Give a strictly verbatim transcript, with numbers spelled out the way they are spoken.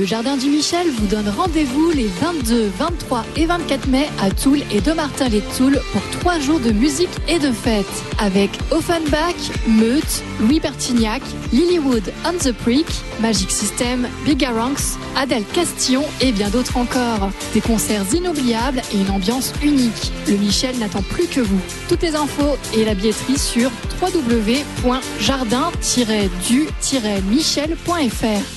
Jardin du Michel vous donne rendez-vous les vingt-deux, vingt-trois et vingt-quatre mai à Toul et Dommartin-les-Toul pour trois jours de musique et de fête. Avec Offenbach, Meute, Louis Bertignac, Lilywood on the Prick, Magic System, Bigaranx, Adèle Castillon et bien d'autres encore. Des concerts inoubliables et une ambiance unique. Le Michel n'attend plus que vous. Toutes les infos et la billetterie sur w w w point jardin tiret du tiret michel point f r.